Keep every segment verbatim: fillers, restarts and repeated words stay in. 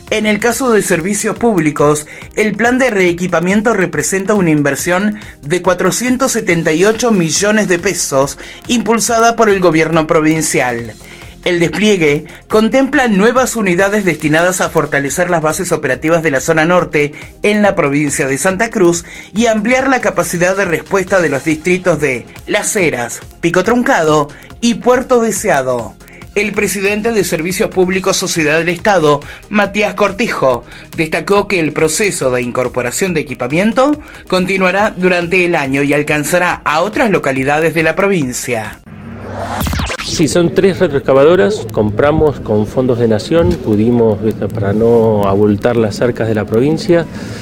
En el caso de servicios públicos, el plan de reequipamiento representa una inversión de cuatrocientos setenta y ocho millones de pesos impulsada por el gobierno provincial. El despliegue contempla nuevas unidades destinadas a fortalecer las bases operativas de la zona norte en la provincia de Santa Cruz y ampliar la capacidad de respuesta de los distritos de Las Heras, Pico Truncado y Puerto Deseado. El presidente de Servicios Públicos Sociedad del Estado, Matías Cortijo, destacó que el proceso de incorporación de equipamiento continuará durante el año y alcanzará a otras localidades de la provincia. Sí, son tres retroexcavadoras, compramos con fondos de nación, pudimos, para no abultar las arcas de la provincia,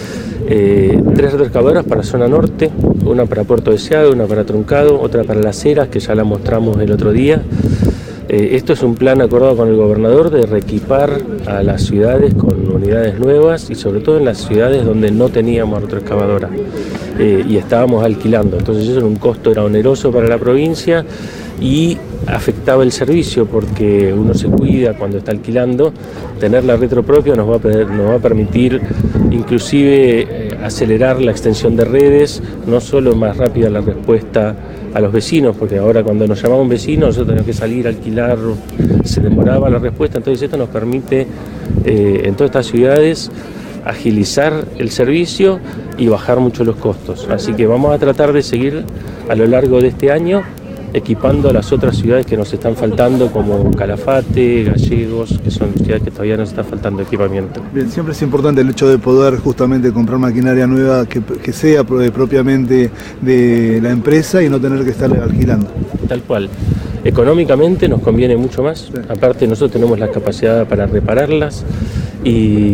eh, tres retroexcavadoras para zona norte, una para Puerto Deseado, una para Truncado, otra para Las Heras, que ya la mostramos el otro día. Eh, esto es un plan acordado con el gobernador de reequipar a las ciudades con unidades nuevas y sobre todo en las ciudades donde no teníamos retroexcavadora eh, y estábamos alquilando. Entonces eso era un costo, era oneroso para la provincia y afectaba el servicio porque uno se cuida cuando está alquilando. Tener la retro propia nos va a, nos va a permitir inclusive eh, acelerar la extensión de redes, no solo más rápida la respuesta a los vecinos, porque ahora cuando nos llamaba un vecino nosotros teníamos que salir a alquilar, se demoraba la respuesta. Entonces esto nos permite eh, en todas estas ciudades agilizar el servicio y bajar mucho los costos. Así que vamos a tratar de seguir a lo largo de este año equipando a las otras ciudades que nos están faltando, como Calafate, Gallegos, que son ciudades que todavía nos está faltando equipamiento. Bien, siempre es importante el hecho de poder justamente comprar maquinaria nueva que, que sea propiamente de la empresa y no tener que estar alquilando. Tal cual. Económicamente nos conviene mucho más, sí. Aparte nosotros tenemos la capacidad para repararlas y,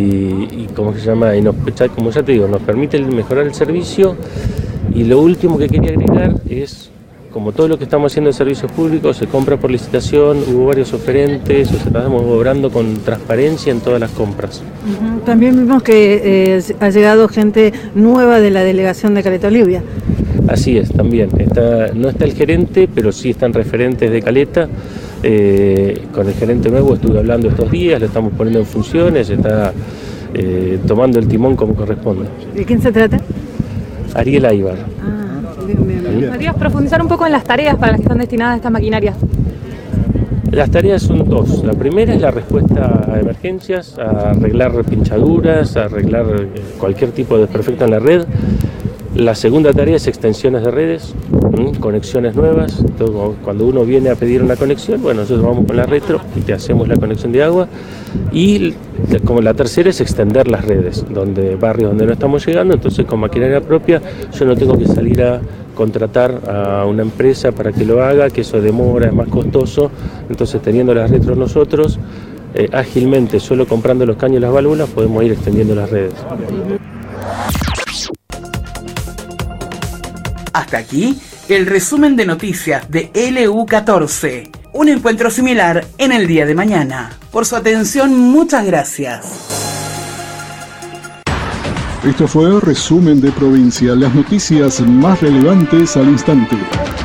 y ¿cómo se llama? Y nos, como ya te digo, nos permite mejorar el servicio. Y lo último que quería agregar es, como todo lo que estamos haciendo en servicios públicos, se compra por licitación, hubo varios oferentes, o sea, estamos obrando con transparencia en todas las compras. Uh-huh. También vimos que eh, ha llegado gente nueva de la delegación de Caleta Olivia. Así es, también. Está, no está el gerente, pero sí están referentes de Caleta. Eh, con el gerente nuevo estuve hablando estos días, lo estamos poniendo en funciones, está eh, tomando el timón como corresponde. ¿De quién se trata? Ariel Aybar. Ah. Bien, bien, bien. ¿Podrías profundizar un poco en las tareas para las que están destinadas estas maquinarias? Las tareas son dos. La primera es la respuesta a emergencias, a arreglar pinchaduras, a arreglar cualquier tipo de desperfecto en la red. La segunda tarea es extensiones de redes, ¿m? conexiones nuevas. Entonces, cuando uno viene a pedir una conexión, bueno, nosotros vamos con la retro y te hacemos la conexión de agua. Y como la tercera es extender las redes, donde barrios donde no estamos llegando. Entonces, con maquinaria propia, yo no tengo que salir a contratar a una empresa para que lo haga, que eso demora, es más costoso. Entonces, teniendo las retros nosotros, eh, ágilmente, solo comprando los caños y las válvulas, podemos ir extendiendo las redes. Hasta aquí el resumen de noticias de L U catorce. Un encuentro similar en el día de mañana. Por su atención, muchas gracias. Esto fue Resumen de Provincia, las noticias más relevantes al instante.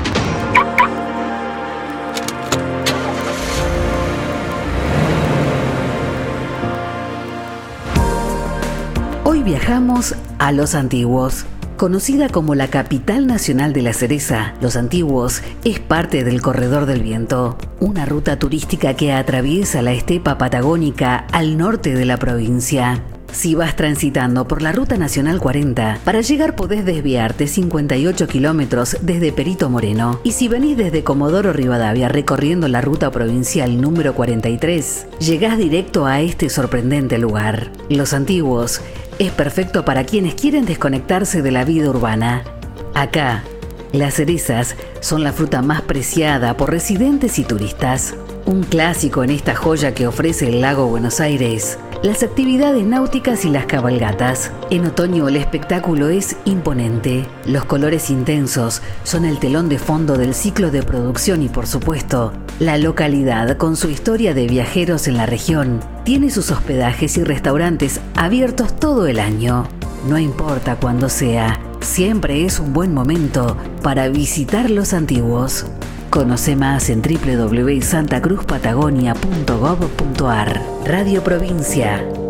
Hoy viajamos a Los Antiguos. Conocida como la capital nacional de la cereza, Los Antiguos es parte del Corredor del Viento, una ruta turística que atraviesa la estepa patagónica al norte de la provincia. Si vas transitando por la Ruta Nacional cuarenta, para llegar podés desviarte cincuenta y ocho kilómetros desde Perito Moreno. Y si venís desde Comodoro Rivadavia recorriendo la ruta provincial número cuarenta y tres, llegás directo a este sorprendente lugar. Los Antiguos es perfecto para quienes quieren desconectarse de la vida urbana. Acá, las cerezas son la fruta más preciada por residentes y turistas. Un clásico en esta joya que ofrece el lago Buenos Aires, las actividades náuticas y las cabalgatas. En otoño el espectáculo es imponente. Los colores intensos son el telón de fondo del ciclo de producción y, por supuesto, la localidad, con su historia de viajeros en la región, tiene sus hospedajes y restaurantes abiertos todo el año. No importa cuándo sea, siempre es un buen momento para visitar Los Antiguos. Conoce más en doble u doble u doble u punto santa cruz patagonia punto gov punto ar. Radio Provincia.